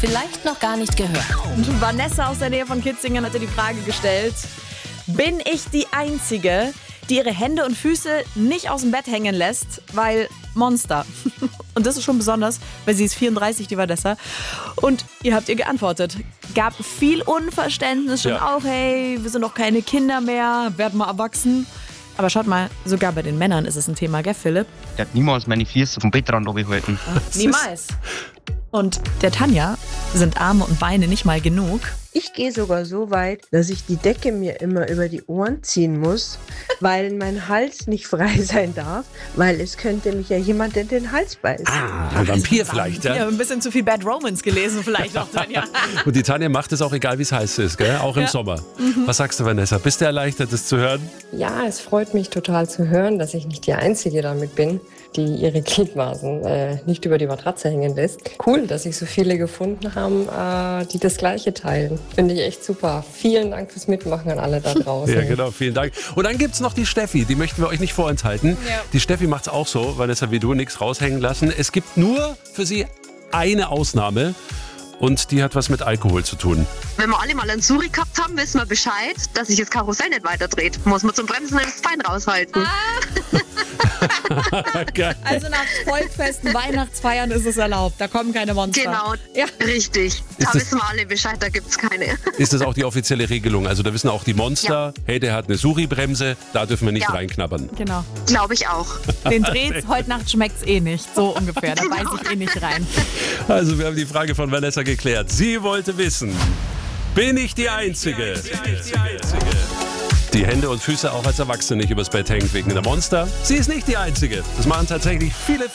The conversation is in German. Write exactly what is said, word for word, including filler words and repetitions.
Vielleicht noch gar nicht gehört. Und Vanessa aus der Nähe von Kitzingen hatte die Frage gestellt: Bin ich die Einzige, die ihre Hände und Füße nicht aus dem Bett hängen lässt, weil Monster? Und das ist schon besonders, weil sie ist vierunddreißig, die Vanessa. Und ihr habt ihr geantwortet. Gab viel Unverständnis, schon Ja. auch, hey, wir sind doch keine Kinder mehr, werden mal erwachsen. Aber schaut mal, sogar bei den Männern ist es ein Thema, gell, Philipp? Ich hätte niemals meine Füße vom Bettrand runtergehalten. Niemals. Und der Tanja sind Arme und Beine nicht mal genug. Ich gehe sogar so weit, dass ich die Decke mir immer über die Ohren ziehen muss, weil mein Hals nicht frei sein darf, weil es könnte mich ja jemand in den Hals beißen. Ah, ein Vampir vielleicht, Ja, ja. ein bisschen zu viel Bad Romance gelesen vielleicht auch, Tanja. Und die Tanja macht es auch egal, wie es heiß ist, gell? Auch im Ja. Sommer. Was sagst du, Vanessa? Bist du erleichtert, das zu hören? Ja, es freut mich total zu hören, dass ich nicht die Einzige damit bin, die ihre Gliedmaßen äh, nicht über die Matratze hängen lässt. Cool, dass sich so viele gefunden haben, äh, die das Gleiche teilen. Finde ich echt super. Vielen Dank fürs Mitmachen an alle da draußen. Ja, genau, vielen Dank. Und dann gibt es noch die Steffi, die möchten wir euch nicht vorenthalten. Ja. Die Steffi macht es auch so, Vanessa, wie du, nichts raushängen lassen. Es gibt nur für sie eine Ausnahme und die hat was mit Alkohol zu tun. Wenn wir alle mal einen Suri gehabt haben, wissen wir Bescheid, dass sich das Karussell nicht weiterdreht. Muss man zum Bremsen das Bein raushalten. Geil. Also nach Volkfesten, Weihnachtsfeiern ist es erlaubt. Da kommen keine Monster. Genau, Ja. richtig. Da das- wissen wir alle Bescheid, da gibt's keine. Ist das auch die offizielle Regelung? Also da wissen auch die Monster, hey, der hat eine Suri-Bremse, da dürfen wir nicht Ja. reinknabbern. Genau. Glaube ich auch. Den dreht's, heute Nacht schmeckt's eh nicht. So ungefähr. Da beiß ich eh nicht rein. Also wir haben die Frage von Vanessa geklärt. Sie wollte wissen, bin ich die Einzige? Die Hände und Füße auch als Erwachsene nicht übers Bett hängt wegen einer Monster? Sie ist nicht die Einzige. Das machen tatsächlich viele